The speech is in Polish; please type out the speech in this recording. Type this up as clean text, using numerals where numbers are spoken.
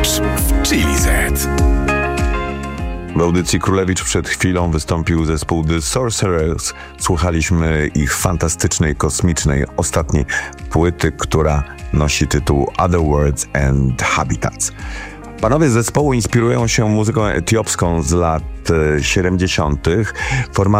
Królewicz w Chili Z. W audycji Królewicz przed chwilą wystąpił zespół The Sorcerers. Słuchaliśmy ich fantastycznej, kosmicznej, ostatniej płyty, która nosi tytuł Other Worlds and Habitats. Panowie z zespołu inspirują się muzyką etiopską z lat 70.